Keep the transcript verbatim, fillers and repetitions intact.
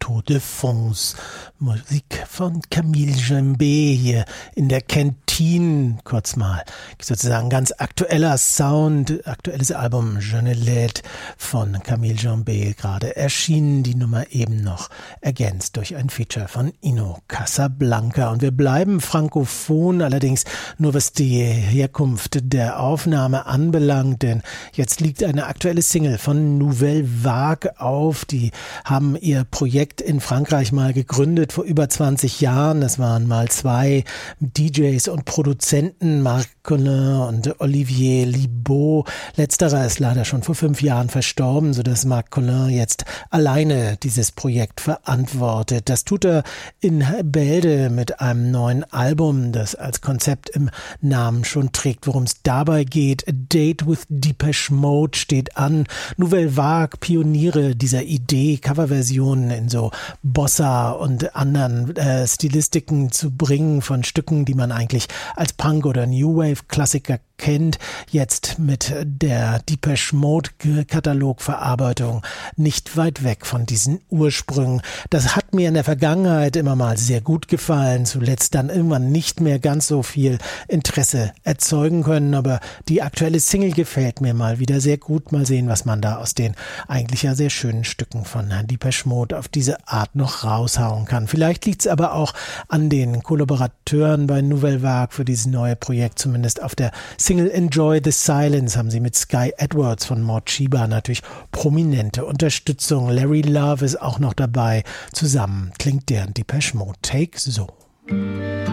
Tour de France. Musik von Camille Jambet hier in der Kantine, kurz mal. Sozusagen ganz aktueller Sound, aktuelles Album Je ne l'aide von Camille Jambet, gerade erschienen, die Nummer eben noch ergänzt durch ein Feature von Ino Casablanca. Und wir bleiben frankophon, allerdings nur was die Herkunft der Aufnahme anbelangt, denn jetzt liegt eine aktuelle Single von Nouvelle Vague auf. Die haben ihr Projekt in Frankreich mal gegründet vor über zwanzig Jahren. Es waren mal zwei D Js und Produzenten, Marc Collin und Olivier Libaud. Letzterer ist leider schon vor fünf Jahren verstorben, sodass Marc Collin jetzt alleine dieses Projekt verantwortet. Das tut er in Bälde mit einem neuen Album, das als Konzept im Namen schon trägt. Worum es dabei geht: A Date with Depeche Mode steht an. Nouvelle Vague, Pioniere dieser Idee, Coverversionen in so Bossa und anderen äh, Stilistiken zu bringen von Stücken, die man eigentlich als Punk- oder New Wave-Klassiker kennt, jetzt mit der Depeche Mode Katalogverarbeitung nicht weit weg von diesen Ursprüngen. Das hat mir in der Vergangenheit immer mal sehr gut gefallen, zuletzt dann irgendwann nicht mehr ganz so viel Interesse erzeugen können, aber die aktuelle Single gefällt mir mal wieder sehr gut. Mal sehen, was man da aus den eigentlich ja sehr schönen Stücken von Depeche Mode auf diese Art noch raushauen kann. Vielleicht liegt es aber auch an den Kollaborateuren bei Nouvelle Vague für dieses neue Projekt, zumindest auf der Single Enjoy the Silence haben sie mit Sky Edwards von Mort Shiba natürlich prominente Unterstützung. Larry Love ist auch noch dabei. Zusammen klingt deren Depeche Mode Take so.